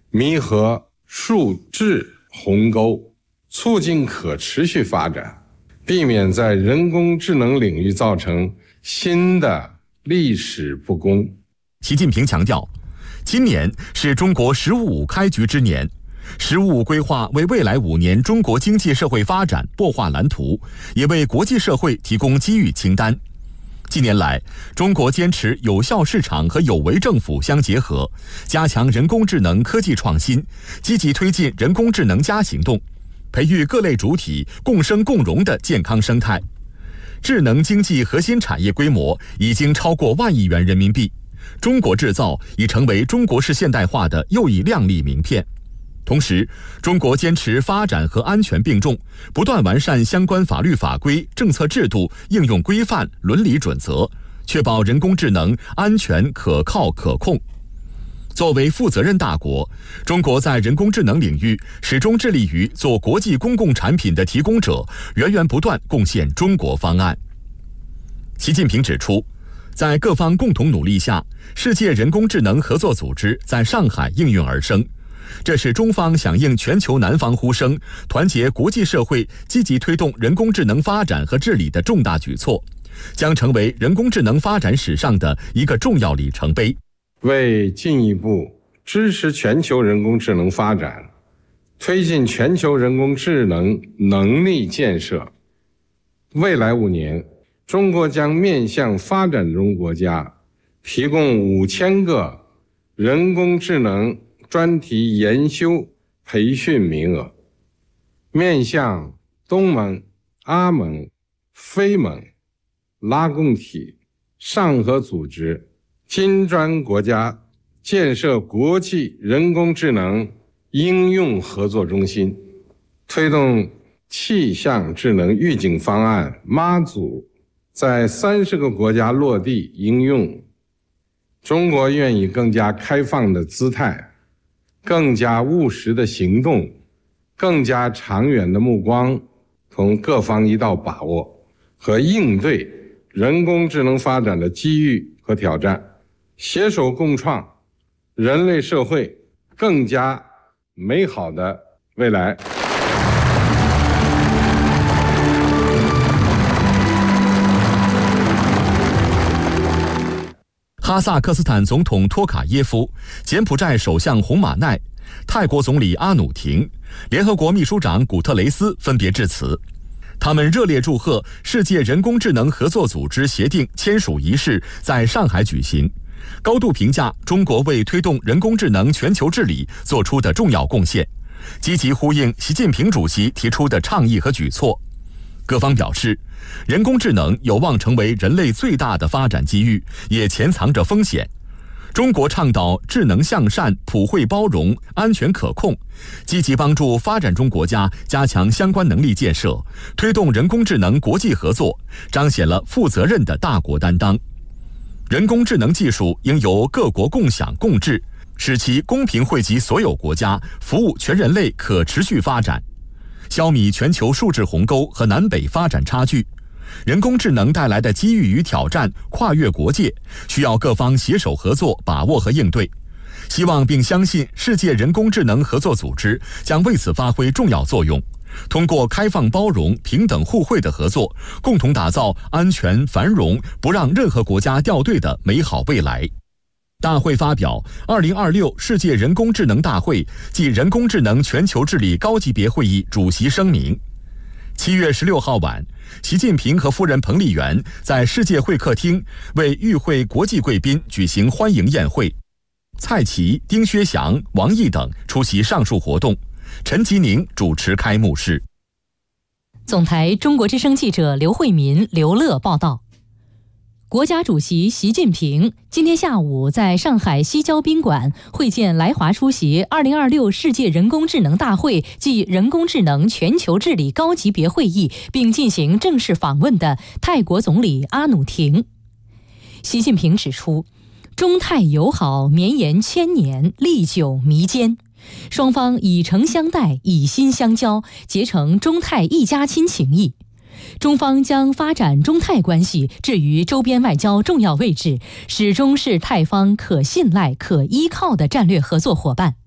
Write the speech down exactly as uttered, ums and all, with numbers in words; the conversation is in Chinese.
弥合数质鸿沟，促进可持续发展，避免在人工智能领域造成新的历史不公。 习近平强调，今年是中国“十五五”开局之年，“十五五”规划为未来五年中国经济社会发展擘画蓝图，也为国际社会提供机遇清单。近年来，中国坚持有效市场和有为政府相结合，加强人工智能科技创新，积极推进人工智能加行动，培育各类主体共生共荣的健康生态。智能经济核心产业规模已经超过万亿元人民币，中国制造已成为中国式现代化的又一亮丽名片。同时，中国坚持发展和安全并重，不断完善相关法律法规、政策制度、应用规范、伦理准则，确保人工智能安全、可靠、可控。作为负责任大国，中国在人工智能领域始终致力于做国际公共产品的提供者，源源不断贡献中国方案。习近平指出，在各方共同努力下，世界人工智能合作组织在上海应运而生。这是中方响应全球南方呼声，团结国际社会，积极推动人工智能发展和治理的重大举措，将成为人工智能发展史上的一个重要里程碑。 为进一步支持全球人工智能发展，推进全球人工智能能力建设，未来五年，中国将面向发展中国家提供五千个人工智能专题研修培训名额，面向东盟、阿盟、非盟、拉共体、上合组织、金砖国家建设国际人工智能应用合作中心，推动气象智能预警方案妈祖在三十个国家落地应用。中国愿以更加开放的姿态，更加务实的行动，更加长远的目光，同各方一道把握和应对人工智能发展的机遇和挑战，携手共创人类社会更加美好的未来。 哈萨克斯坦总统托卡耶夫、柬埔寨首相洪马奈、泰国总理阿努廷、联合国秘书长古特雷斯分别致辞。他们热烈祝贺世界人工智能合作组织协定签署仪式在上海举行，高度评价中国为推动人工智能全球治理做出的重要贡献，积极呼应习近平主席提出的倡议和举措。各方表示，人工智能有望成为人类最大的发展机遇，也潜藏着风险。中国倡导智能向善、普惠包容、安全可控，积极帮助发展中国家加强相关能力建设，推动人工智能国际合作，彰显了负责任的大国担当。人工智能技术应由各国共享共治，使其公平惠及所有国家，服务全人类可持续发展，消弭全球数字鸿沟和南北发展差距。人工智能带来的机遇与挑战跨越国界，需要各方携手合作，把握和应对。希望并相信世界人工智能合作组织将为此发挥重要作用，通过开放包容、平等互惠的合作，共同打造安全、繁荣、不让任何国家掉队的美好未来。大会发表二零二六世界人工智能大会暨人工智能全球治理高级别会议主席声明。七月十六号晚，习近平和夫人彭丽媛在世界会客厅为与会国际贵宾举行欢迎宴会，蔡奇、丁薛祥、王毅等出席上述活动，陈吉宁主持开幕式。 总台中国之声记者刘慧民、刘乐报道。国家主席习近平今天下午在上海西郊宾馆会见来华出席二零二六世界人工智能大会暨人工智能全球治理高级别会议，并进行正式访问的泰国总理阿努廷。习近平指出，中泰友好绵延千年，历久弥坚，双方以诚相待，以心相交，结成中泰一家亲情谊。中方将发展中泰关系置于周边外交重要位置，始终是泰方可信赖、可依靠的战略合作伙伴。